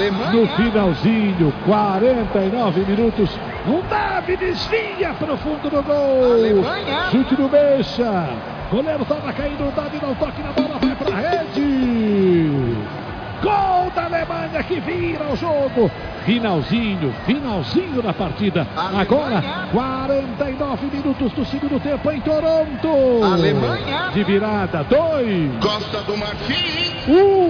no finalzinho, 49 minutos. Um Davi desvia para o fundo do gol. Chute do Mecha. Goleiro estava caindo, o Davi dá um toque na bola, vai para a rede. Gol da Alemanha que vira o jogo. Finalzinho da partida. Agora, 49 minutos do segundo tempo em Toronto. Alemanha. De virada, 2. Costa do Marfim.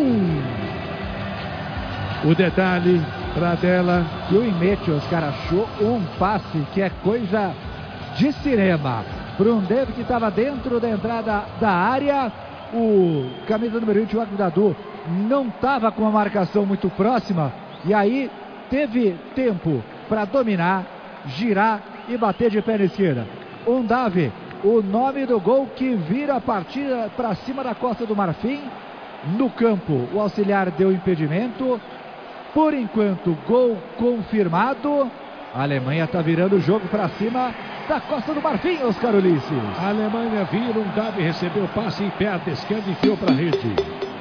1. O detalhe para dela. E o Imete, Oscar, achou um passe que é coisa de cinema. Para um Davi que estava dentro da entrada da área. O camisa número 20, o Agudadu, não estava com a marcação muito próxima. E aí teve tempo para dominar, girar e bater de pé na esquerda. Um Davi, o nome do gol que vira a partida para cima da Costa do Marfim. No campo, o auxiliar deu impedimento. Por enquanto, gol confirmado. A Alemanha está virando o jogo para cima da Costa do Marfim, Oscar Ulisses. A Alemanha vira, um Davi recebeu passe em pé da esquerda e enfiou para a rede.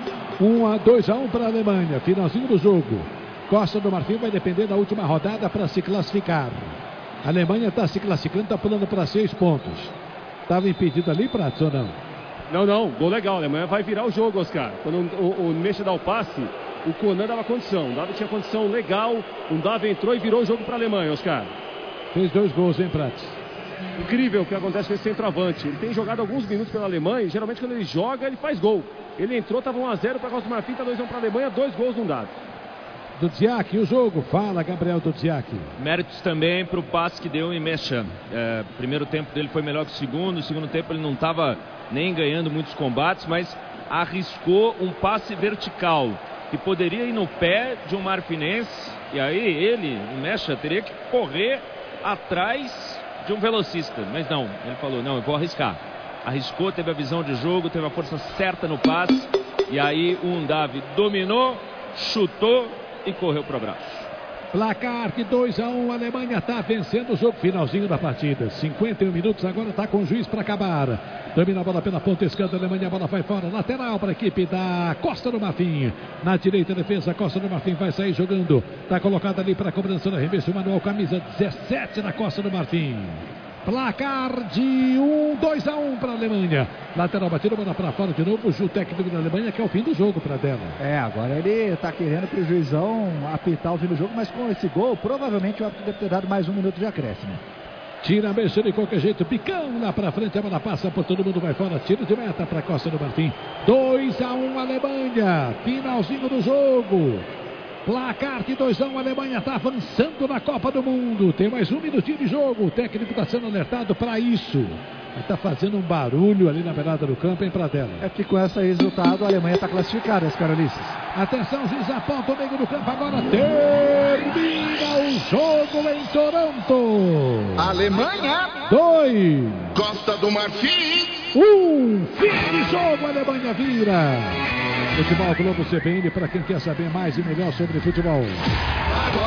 2-1 para a Alemanha, finalzinho do jogo. Costa do Marfim vai depender da última rodada para se classificar. A Alemanha está se classificando, está pulando para 6 pontos. Estava impedido ali, Prats, ou não? Não, gol legal. A Alemanha vai virar o jogo, Oscar. Quando o Mecha dá o passe, o Conan dava condição. O Davi tinha condição legal. O Davi entrou e virou o jogo para a Alemanha, Oscar. Fez 2 gols, hein, Prats? Incrível o que acontece com esse centroavante. Ele tem jogado alguns minutos pela Alemanha e geralmente quando ele joga, ele faz gol. Ele entrou, estava 1-0 para a Costa do Marfim, está 2-1 para a Alemanha, 2 gols no Davi. Dudziak, o jogo. Fala, Gabriel Dudziak. Méritos também para o passe que deu em Mecha. Primeiro tempo dele foi melhor que o segundo. No segundo tempo ele não estava nem ganhando muitos combates, mas arriscou um passe vertical que poderia ir no pé de um marfinense. E aí ele, o Mecha, teria que correr atrás de um velocista. Mas não, ele falou, não, eu vou arriscar. Arriscou, teve a visão de jogo, teve a força certa no passe. E aí o Davi dominou, chutou e correu para o abraço. Placar de 2-1, a Alemanha está vencendo o jogo, finalzinho da partida. 51 minutos, agora está com o juiz para acabar. Domina a bola pela ponta esquerda, a Alemanha, a bola vai fora. Lateral para a equipe da Costa do Marfim. Na direita, a defesa, Costa do Marfim vai sair jogando. Está colocado ali para a cobrança do arremesso, o Manuel, camisa 17 da Costa do Marfim. Placar de 2-1 para a Alemanha. Lateral batido, bola para fora de novo. O técnico da Alemanha, que é o fim do jogo para dela. Agora ele está querendo para o juizão apitar o fim do jogo, mas com esse gol, provavelmente o árbitro deve ter dado mais 1 minuto de acréscimo. Tira a mexa de qualquer jeito, picão lá para frente, a bola passa por todo mundo, vai fora, tiro de meta para a Costa do Marfim. 2-1 Alemanha, finalzinho do jogo. Placar de 2-1, a Alemanha está avançando na Copa do Mundo. Tem mais 1 minutinho de jogo. O técnico está sendo alertado para isso. Está fazendo um barulho ali na beirada do campo, hein, Pradella? É que com esse resultado a Alemanha está classificada, Oscar Ulisses. Atenção, juiz aponta o meio do campo. Agora termina o jogo em Toronto. Alemanha. 2. Costa do Marfim. 1. Fim de jogo, a Alemanha vira. Futebol Globo CBN para quem quer saber mais e melhor sobre futebol.